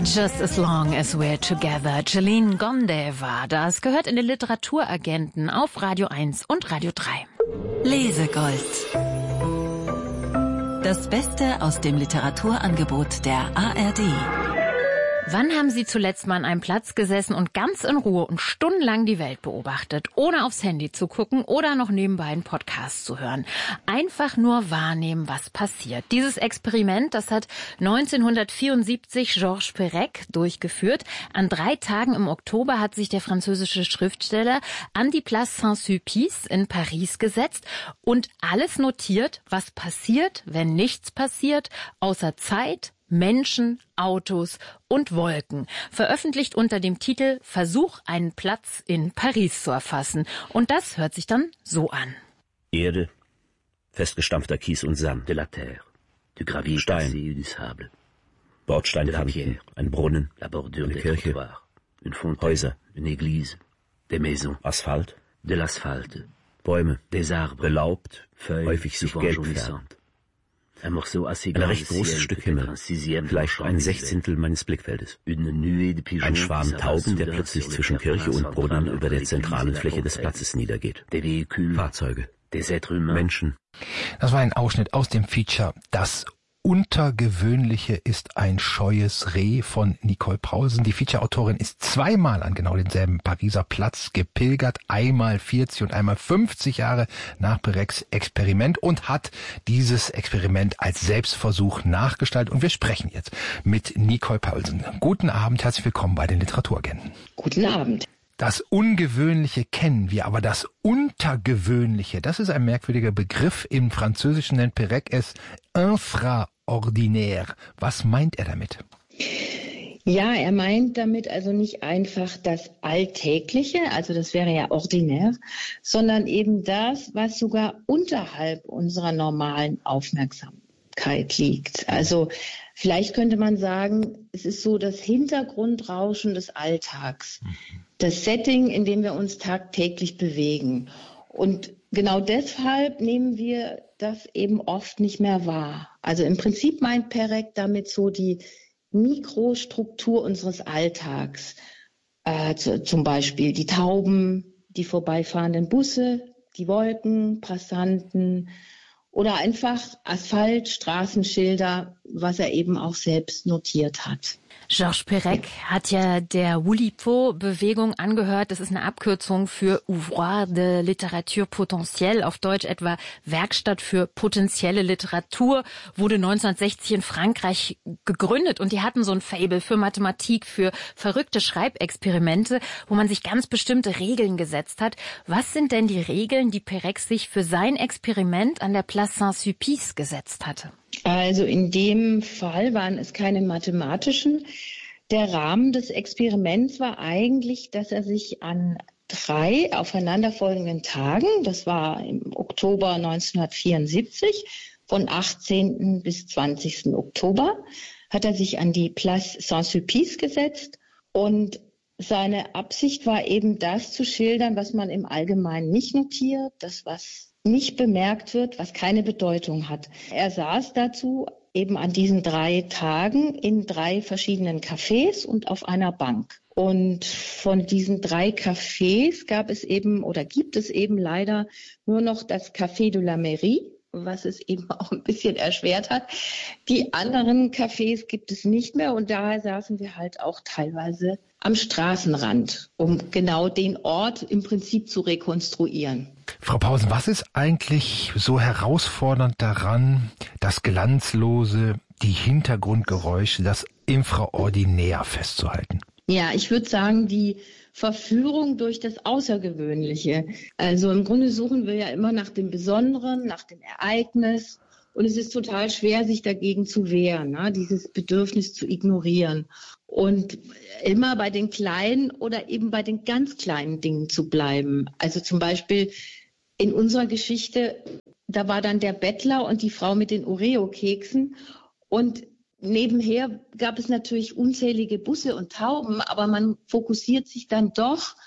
Just as long as we're together. Celine Gonde war das. Gehört in den Literaturagenten auf Radio 1 und Radio 3. Lesegold. Das Beste aus dem Literaturangebot der ARD. Wann haben Sie zuletzt mal an einem Platz gesessen und ganz in Ruhe und stundenlang die Welt beobachtet, ohne aufs Handy zu gucken oder noch nebenbei einen Podcast zu hören? Einfach nur wahrnehmen, was passiert. Dieses Experiment, das hat 1974 Georges Perec durchgeführt. An 3 Tagen im Oktober hat sich der französische Schriftsteller an die Place Saint-Sulpice in Paris gesetzt und alles notiert, was passiert, wenn nichts passiert, außer Zeit, Menschen, Autos und Wolken. Veröffentlicht unter dem Titel Versuch, einen Platz in Paris zu erfassen. Und das hört sich dann so an. Erde, festgestampfter Kies und Sand, de la terre, du gravier, Stein, du sable, Bordsteinkanten, ein Brunnen, eine Kirche, Häuser, eine Église, des maisons, Asphalt, de l'asphalte, Bäume, des arbres, belaubt, häufig sich gelb färbt. Ein recht großes Stück Himmel, vielleicht ein Sechzehntel meines Blickfeldes. Ein Schwarm Tauben, der plötzlich zwischen Kirche und Brunnen über der zentralen Fläche des Platzes niedergeht. Fahrzeuge, Menschen. Das war ein Ausschnitt aus dem Feature Das Untergewöhnliche ist ein scheues Reh von Nicole Paulsen. Die Feature-Autorin ist zweimal an genau denselben Pariser Platz gepilgert, einmal 40 und einmal 50 Jahre nach Perecs Experiment und hat dieses Experiment als Selbstversuch nachgestaltet. Und wir sprechen jetzt mit Nicole Paulsen. Guten Abend, herzlich willkommen bei den Literaturagenten. Guten Abend. Das Ungewöhnliche kennen wir, aber das Untergewöhnliche, das ist ein merkwürdiger Begriff. Im Französischen nennt Perec es infraordinaire. Was meint er damit? Ja, er meint damit also nicht einfach das Alltägliche, also das wäre ja ordinär, sondern eben das, was sogar unterhalb unserer normalen Aufmerksamkeit liegt. Also vielleicht könnte man sagen, es ist so das Hintergrundrauschen des Alltags, das Setting, in dem wir uns tagtäglich bewegen. Und genau deshalb nehmen wir das eben oft nicht mehr wahr. Also im Prinzip meint Perec damit so die Mikrostruktur unseres Alltags. Zum Beispiel die Tauben, die vorbeifahrenden Busse, die Wolken, Passanten oder einfach Asphalt, Straßenschilder, was er eben auch selbst notiert hat. Georges Perec hat ja der Oulipo-Bewegung angehört. Das ist eine Abkürzung für Ouvroir de Littérature Potentielle, auf Deutsch etwa Werkstatt für potenzielle Literatur, wurde 1960 in Frankreich gegründet und die hatten so ein Faible für Mathematik, für verrückte Schreibexperimente, wo man sich ganz bestimmte Regeln gesetzt hat. Was sind denn die Regeln, die Perec sich für sein Experiment an der Place Saint-Sulpice gesetzt hatte? Also in dem Fall waren es keine mathematischen. Der Rahmen des Experiments war eigentlich, dass er sich an 3 aufeinanderfolgenden Tagen, das war im Oktober 1974, von 18. bis 20. Oktober, hat er sich an die Place Saint-Sulpice gesetzt und seine Absicht war eben das zu schildern, was man im Allgemeinen nicht notiert, das was nicht bemerkt wird, was keine Bedeutung hat. Er saß dazu eben an diesen 3 Tagen in 3 verschiedenen Cafés und auf einer Bank. Und von diesen 3 Cafés gibt es eben leider nur noch das Café de la Mairie, was es eben auch ein bisschen erschwert hat. Die anderen Cafés gibt es nicht mehr und daher saßen wir halt auch teilweise am Straßenrand, um genau den Ort im Prinzip zu rekonstruieren. Frau Paulsen, was ist eigentlich so herausfordernd daran, das Glanzlose, die Hintergrundgeräusche, das Infraordinär festzuhalten? Ja, ich würde sagen, die Verführung durch das Außergewöhnliche. Also im Grunde suchen wir ja immer nach dem Besonderen, nach dem Ereignis. Und es ist total schwer, sich dagegen zu wehren, ne? Dieses Bedürfnis zu ignorieren. Und immer bei den kleinen oder eben bei den ganz kleinen Dingen zu bleiben. Also zum Beispiel in unserer Geschichte, da war dann der Bettler und die Frau mit den Oreo-Keksen. Und nebenher gab es natürlich unzählige Busse und Tauben, aber man fokussiert sich dann doch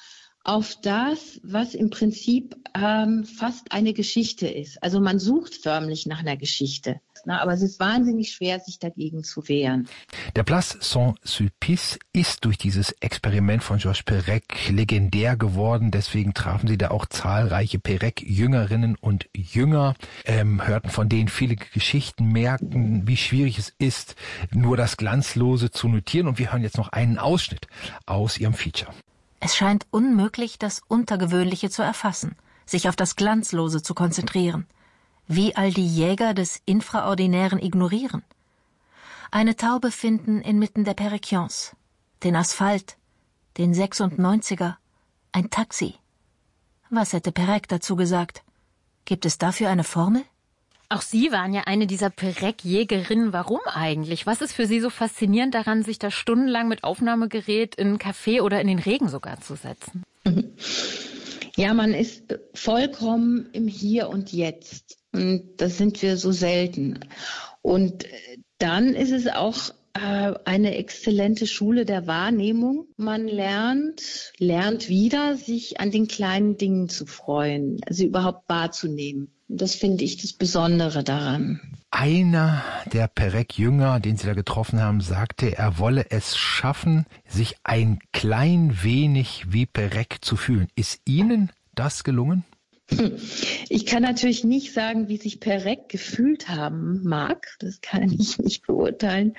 auf das, was im Prinzip fast eine Geschichte ist. Also man sucht förmlich nach einer Geschichte. Aber es ist wahnsinnig schwer, sich dagegen zu wehren. Der Place Saint-Sulpice ist durch dieses Experiment von Georges Perec legendär geworden. Deswegen trafen sie da auch zahlreiche Perec-Jüngerinnen und Jünger, hörten von denen viele Geschichten, merkten, wie schwierig es ist, nur das Glanzlose zu notieren. Und wir hören jetzt noch einen Ausschnitt aus ihrem Feature. Es scheint unmöglich, das Untergewöhnliche zu erfassen, sich auf das Glanzlose zu konzentrieren. Wie all die Jäger des Infraordinären ignorieren. Eine Taube finden inmitten der Perequians, den Asphalt, den 96er, ein Taxi. Was hätte Perec dazu gesagt? Gibt es dafür eine Formel? Auch Sie waren ja eine dieser Perec-Jägerinnen. Warum eigentlich? Was ist für Sie so faszinierend daran, sich da stundenlang mit Aufnahmegerät in einen Café oder in den Regen sogar zu setzen? Ja, man ist vollkommen im Hier und Jetzt. Und das sind wir so selten. Und dann ist es auch eine exzellente Schule der Wahrnehmung. Man lernt wieder, sich an den kleinen Dingen zu freuen, also überhaupt wahrzunehmen. Und das finde ich das Besondere daran. Einer der Perec-Jünger, den Sie da getroffen haben, sagte, er wolle es schaffen, sich ein klein wenig wie Perec zu fühlen. Ist Ihnen das gelungen? Ich kann natürlich nicht sagen, wie sich Perec gefühlt haben mag. Das kann ich nicht beurteilen.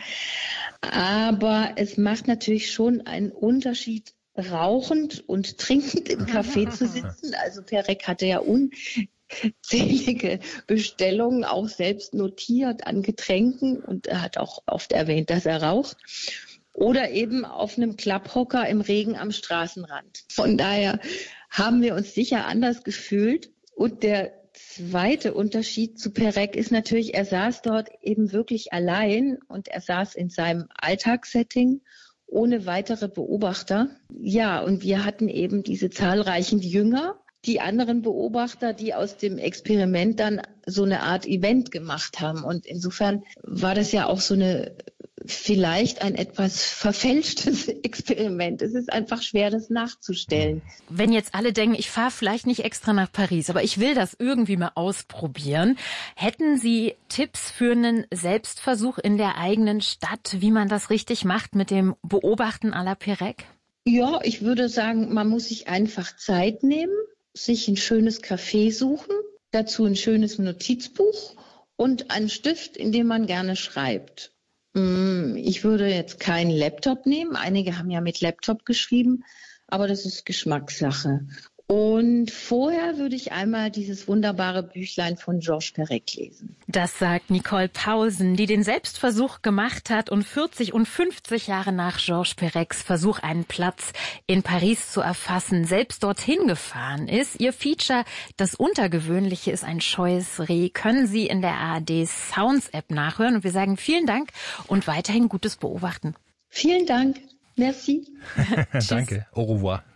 Aber es macht natürlich schon einen Unterschied, rauchend und trinkend im Café zu sitzen. Also Perec hatte ja unzählige Bestellungen, auch selbst notiert an Getränken. Und er hat auch oft erwähnt, dass er raucht. Oder eben auf einem Klapphocker im Regen am Straßenrand. Von daher haben wir uns sicher anders gefühlt. Und der zweite Unterschied zu Perec ist natürlich, er saß dort eben wirklich allein und er saß in seinem Alltagssetting ohne weitere Beobachter. Ja, und wir hatten eben diese zahlreichen Jünger, die anderen Beobachter, die aus dem Experiment dann so eine Art Event gemacht haben. Und insofern war das ja auch so vielleicht ein etwas verfälschtes Experiment. Es ist einfach schwer, das nachzustellen. Wenn jetzt alle denken, ich fahre vielleicht nicht extra nach Paris, aber ich will das irgendwie mal ausprobieren. Hätten Sie Tipps für einen Selbstversuch in der eigenen Stadt, wie man das richtig macht mit dem Beobachten à la Perec? Ja, ich würde sagen, man muss sich einfach Zeit nehmen, sich ein schönes Café suchen, dazu ein schönes Notizbuch und einen Stift, in dem man gerne schreibt. Ich würde jetzt keinen Laptop nehmen. Einige haben ja mit Laptop geschrieben, aber das ist Geschmackssache. Und vorher würde ich einmal dieses wunderbare Büchlein von Georges Perec lesen. Das sagt Nicole Pausen, die den Selbstversuch gemacht hat und 40 und 50 Jahre nach Georges Perecs Versuch, einen Platz in Paris zu erfassen, selbst dorthin gefahren ist. Ihr Feature, das Untergewöhnliche ist ein scheues Reh, können Sie in der ARD Sounds App nachhören. Und wir sagen vielen Dank und weiterhin gutes Beobachten. Vielen Dank. Merci. Danke. Au revoir.